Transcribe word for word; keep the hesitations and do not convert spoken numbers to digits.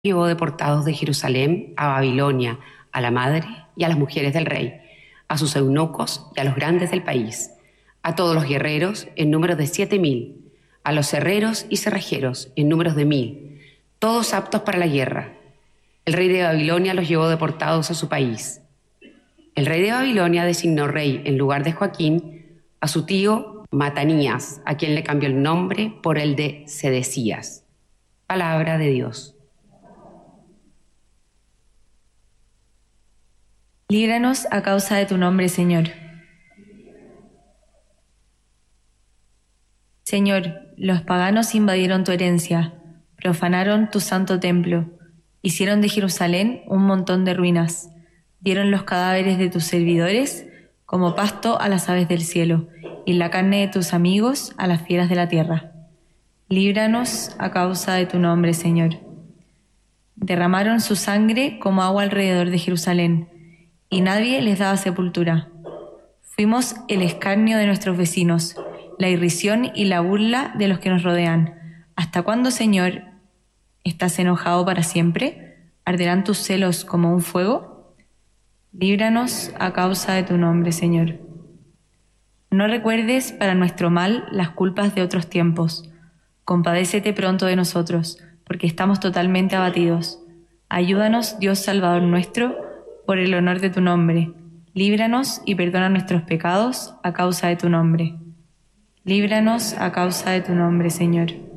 llevó deportados de Jerusalén a Babilonia, a la madre y a las mujeres del rey, a sus eunucos y a los grandes del país, a todos los guerreros en números de siete mil, a los herreros y cerrajeros en números de mil, todos aptos para la guerra. El rey de Babilonia los llevó deportados a su país. El rey de Babilonia designó rey en lugar de Joaquín a su tío Matanías, a quien le cambió el nombre por el de Sedecías. Palabra de Dios. Líbranos a causa de tu nombre, Señor. Señor, los paganos invadieron tu herencia, profanaron tu santo templo, hicieron de Jerusalén un montón de ruinas, dieron los cadáveres de tus servidores como pasto a las aves del cielo, y la carne de tus amigos a las fieras de la tierra. Líbranos a causa de tu nombre, Señor. Derramaron su sangre como agua alrededor de Jerusalén, y nadie les daba sepultura. Fuimos el escarnio de nuestros vecinos, la irrisión y la burla de los que nos rodean. ¿Hasta cuándo, Señor, estás enojado para siempre? ¿Arderán tus celos como un fuego? Líbranos a causa de tu nombre, Señor. No recuerdes para nuestro mal las culpas de otros tiempos. Compadécete pronto de nosotros, porque estamos totalmente abatidos. Ayúdanos, Dios Salvador nuestro, por el honor de tu nombre. Líbranos y perdona nuestros pecados a causa de tu nombre. Líbranos a causa de tu nombre, Señor.